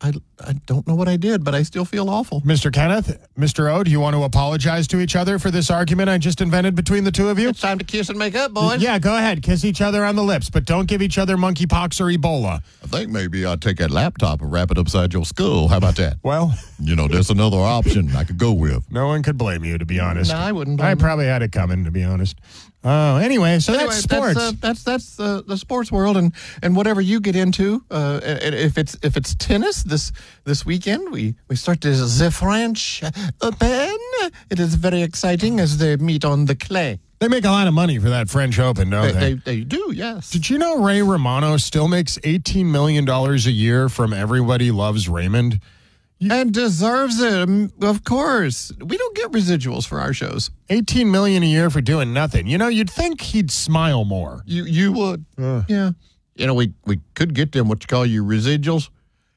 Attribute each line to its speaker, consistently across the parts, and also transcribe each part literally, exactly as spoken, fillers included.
Speaker 1: I, I don't know what I did, but I still feel awful.
Speaker 2: Mister Kenneth, Mister O, do you want to apologize to each other for this argument I just invented between the two of you?
Speaker 1: It's time to kiss and make up, boys.
Speaker 2: Yeah, go ahead. Kiss each other on the lips, but don't give each other monkeypox or Ebola.
Speaker 3: I think maybe I'd take that laptop and wrap it upside your skull. How about that?
Speaker 2: Well,
Speaker 3: You know, that's another option I could go with.
Speaker 2: no one could blame you, to be honest.
Speaker 1: No, I wouldn't blame
Speaker 2: I
Speaker 1: you.
Speaker 2: probably had it coming, to be honest. Oh, anyway, so
Speaker 1: Anyway,
Speaker 2: that's sports.
Speaker 1: That's uh, that's, that's uh, the sports world, and, and whatever you get into. Uh, and if it's if it's tennis this this weekend, we, we start the, the French Open. It is very exciting as they meet on the clay.
Speaker 2: They make a lot of money for that French Open, don't
Speaker 1: They,
Speaker 2: they?
Speaker 1: they, they do, yes.
Speaker 2: Did you know Ray Romano still makes eighteen million dollars a year from Everybody Loves Raymond?
Speaker 1: And deserves it, um, of course. We don't get residuals for our shows.
Speaker 2: eighteen million dollars a year for doing nothing. You know, you'd think he'd smile more.
Speaker 1: You you would,
Speaker 2: Uh.
Speaker 1: yeah.
Speaker 3: You know, we, we could get them what you call your residuals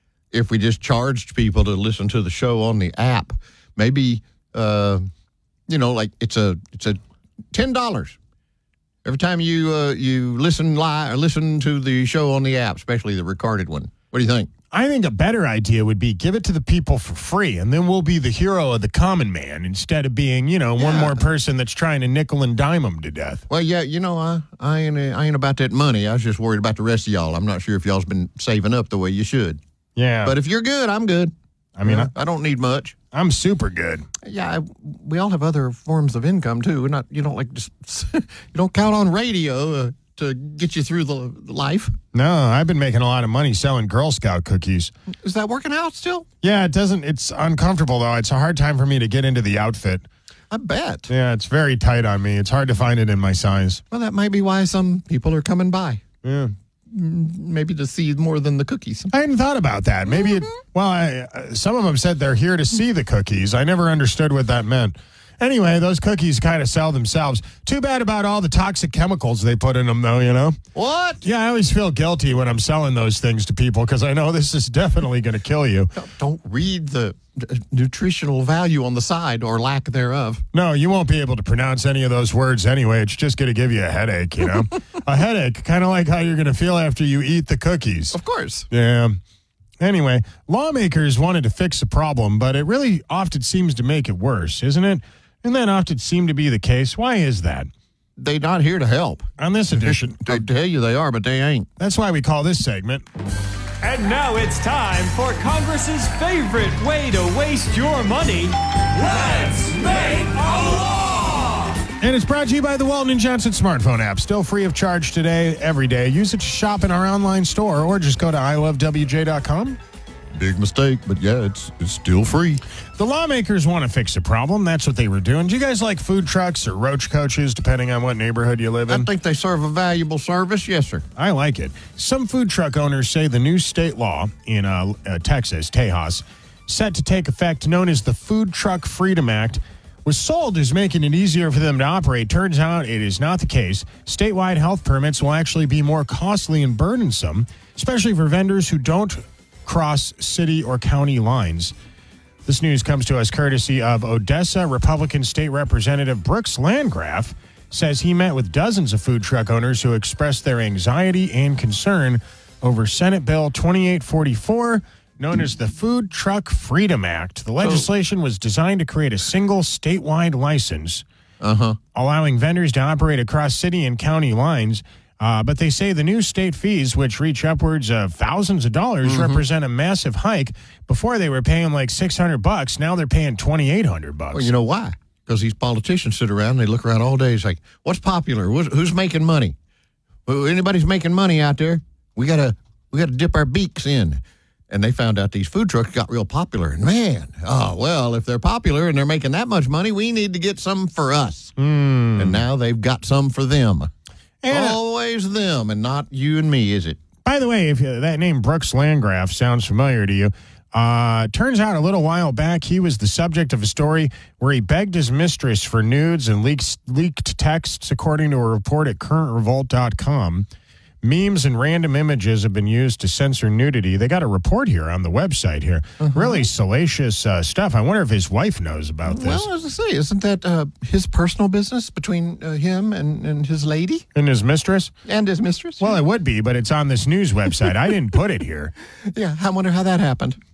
Speaker 3: if we just charged people to listen to the show on the app. Maybe, uh, you know, like it's a it's a ten dollars every time you uh, you listen live or listen to the show on the app, especially the recorded one. What do you think?
Speaker 2: I think a better idea would be give it to the people for free, and then we'll be the hero of the common man instead of being, you know, one
Speaker 1: Yeah.
Speaker 2: more person that's trying to nickel and dime them to death.
Speaker 3: Well, yeah, you know, I I ain't I ain't about that money. I was just worried about the rest of y'all. I'm not sure if y'all's been saving up the way you should.
Speaker 2: Yeah.
Speaker 3: But if you're good, I'm good.
Speaker 2: I mean, I,
Speaker 3: I don't need much.
Speaker 2: I'm super good.
Speaker 1: Yeah, I, we all have other forms of income too. We're not you don't like just you don't count on radio uh, to get you through the life.
Speaker 2: No, I've been making a lot of money selling Girl Scout cookies.
Speaker 1: Is that working out still?
Speaker 2: Yeah, it doesn't, it's uncomfortable though. It's a hard time for me to get into the outfit.
Speaker 1: I bet.
Speaker 2: Yeah, it's very tight on me. It's hard to find it in my size.
Speaker 1: Well, that might be why some people are coming by.
Speaker 2: Yeah.
Speaker 1: Maybe to see more than the cookies.
Speaker 2: I hadn't thought about that. Maybe it, well, I, uh, some of them said they're here to see the cookies. I never understood what that meant. Anyway, those cookies kind of sell themselves. Too bad about all the toxic chemicals they put in them, though, you know?
Speaker 1: What?
Speaker 2: Yeah, I always feel guilty when I'm selling those things to people because I know this is definitely going to kill you.
Speaker 1: Don't read the uh, nutritional value on the side or lack thereof.
Speaker 2: No, you won't be able to pronounce any of those words anyway. It's just going to give you a headache, you know? A headache, kind of like how you're going to feel after you eat the cookies.
Speaker 1: Of course.
Speaker 2: Yeah. Anyway, lawmakers wanted to fix the problem, but it really often seems to make it worse, isn't it? And that often seemed to be the case. Why is that?
Speaker 3: They're not here to help.
Speaker 2: On this edition,
Speaker 3: They tell you they are, but they ain't.
Speaker 2: that's why we call this segment.
Speaker 4: And now it's time for Congress's favorite way to waste your money. Let's make a law!
Speaker 2: And it's brought to you by the Walton and Johnson smartphone app. Still free of charge today, every day. Use it to shop in our online store or just go to I love W J dot com.
Speaker 3: Big mistake, but yeah, it's it's still free.
Speaker 2: The lawmakers want to fix the problem. That's what they were doing. Do you guys like food trucks or roach coaches, depending on what neighborhood you live
Speaker 3: I
Speaker 2: in?
Speaker 3: think they serve a valuable service. Yes, sir.
Speaker 2: I like it. Some food truck owners say the new state law in uh, uh, Texas, Tejas, set to take effect, known as the Food Truck Freedom Act, was sold as making it easier for them to operate. Turns out it is not the case. Statewide health permits will actually be more costly and burdensome, especially for vendors who don't cross city or county lines. This news comes to us courtesy of Odessa Republican State Representative Brooks Landgraf. Says he met with dozens of food truck owners who expressed their anxiety and concern over Senate Bill twenty-eight forty-four, known as the Food Truck Freedom Act. The legislation was designed to create a single statewide license,
Speaker 3: Uh-huh.
Speaker 2: allowing vendors to operate across city and county lines. Uh, but they say the new state fees, which reach upwards of thousands of dollars,
Speaker 3: Mm-hmm.
Speaker 2: represent a massive hike. Before they were paying like six hundred bucks. Now they're paying twenty-eight hundred bucks.
Speaker 3: Well, you know why? Because these politicians sit around and they look around all day. It's like, what's popular? What's, who's making money? Well, anybody's making money out there? We gotta we gotta dip our beaks in. And they found out these food trucks got real popular. And man, oh well, if they're popular and they're making that much money, we need to get some for us.
Speaker 2: Mm.
Speaker 3: And now they've got some for them.
Speaker 2: And, uh,
Speaker 3: Always them, and not you and me, is it?
Speaker 2: By the way, if uh, that name Brooks Landgraf sounds familiar to you, uh, turns out a little while back he was the subject of a story where he begged his mistress for nudes and leaks, leaked texts, according to a report at current revolt dot com. Memes and random images have been used to censor nudity. They got a report here on the website here.
Speaker 1: Uh-huh.
Speaker 2: Really salacious uh, stuff. I wonder if his wife knows about this.
Speaker 1: Well, as I say, isn't that uh, his personal business between uh, him and, and his lady
Speaker 2: And his mistress?
Speaker 1: and his mistress?
Speaker 2: Well, it would be, but it's on this news website. I didn't put it here.
Speaker 1: yeah, I wonder how that happened.